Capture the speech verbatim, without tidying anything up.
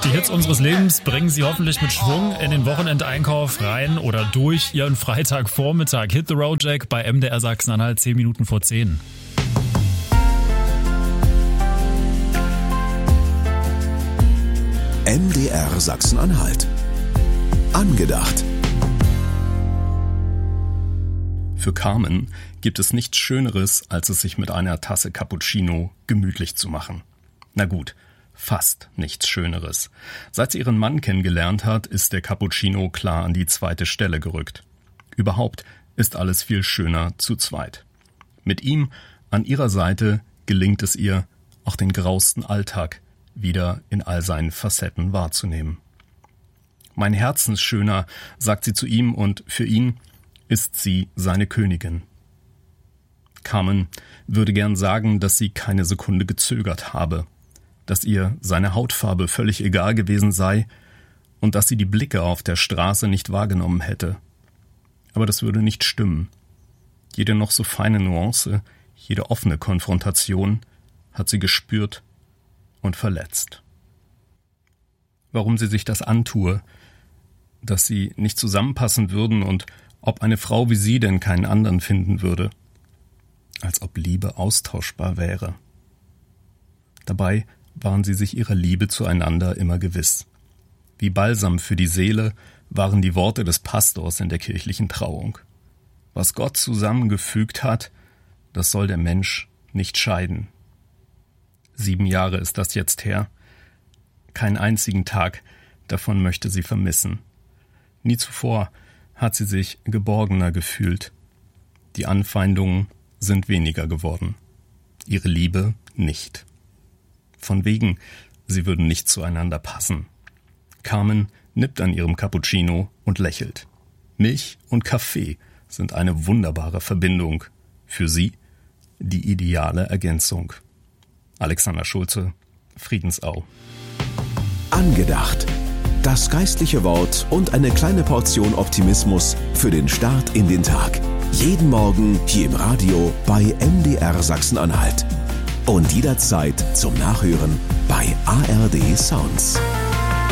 Die Hits unseres Lebens bringen Sie hoffentlich mit Schwung in den Wochenendeinkauf rein oder durch Ihren Freitagvormittag. Hit the Road Jack bei M D R Sachsen-Anhalt, zehn Minuten vor zehn. M D R Sachsen-Anhalt. Angedacht. Für Carmen gibt es nichts Schöneres, als es sich mit einer Tasse Cappuccino gemütlich zu machen. Na gut, fast nichts Schöneres. Seit sie ihren Mann kennengelernt hat, ist der Cappuccino klar an die zweite Stelle gerückt. Überhaupt ist alles viel schöner zu zweit. Mit ihm an ihrer Seite gelingt es ihr, auch den grausten Alltag wieder in all seinen Facetten wahrzunehmen. Mein Herzensschöner, sagt sie zu ihm, und für ihn ist sie seine Königin. Carmen würde gern sagen, dass sie keine Sekunde gezögert habe, dass ihr seine Hautfarbe völlig egal gewesen sei und dass sie die Blicke auf der Straße nicht wahrgenommen hätte. Aber das würde nicht stimmen. Jede noch so feine Nuance, jede offene Konfrontation hat sie gespürt und verletzt. Warum sie sich das antue, dass sie nicht zusammenpassen würden und ob eine Frau wie sie denn keinen anderen finden würde. Als ob Liebe austauschbar wäre. Dabei waren sie sich ihrer Liebe zueinander immer gewiss. Wie Balsam für die Seele waren die Worte des Pastors in der kirchlichen Trauung. Was Gott zusammengefügt hat, das soll der Mensch nicht scheiden. Sieben Jahre ist das jetzt her. Keinen einzigen Tag davon möchte sie vermissen. Nie zuvor hat sie sich geborgener gefühlt. Die Anfeindungen sind weniger geworden. Ihre Liebe nicht. Von wegen, sie würden nicht zueinander passen. Carmen nippt an ihrem Cappuccino und lächelt. Milch und Kaffee sind eine wunderbare Verbindung. Für sie die ideale Ergänzung. Alexander Schulze, Friedensau. Angedacht. Das geistliche Wort und eine kleine Portion Optimismus für den Start in den Tag. Jeden Morgen hier im Radio bei M D R Sachsen-Anhalt. Und jederzeit zum Nachhören bei A R D Sounds.